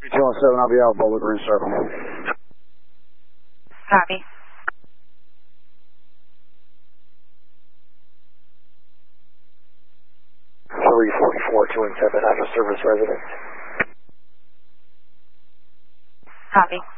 217, I'll be out Boulder Green Circle. Copy. 344 to Intrepid, out of service resident. Copy.